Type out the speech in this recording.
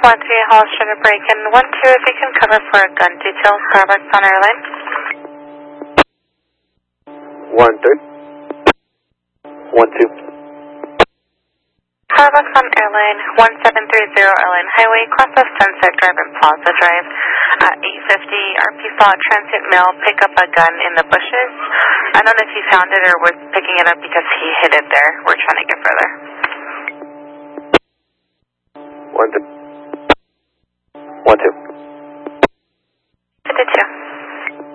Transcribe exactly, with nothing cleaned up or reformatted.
one three, Hall Street break-in. one two, if you can cover for a gun detail, Starbucks on airline. one three. one two. Starbucks on airline, one seven three zero Airline Highway, cross of Sunset Drive and Plaza Drive. At eight fifty, R P saw a transient male pick up a gun in the bushes. I don't know if he found it or was picking it up because he hid it there. We're trying to get further. one two. one two.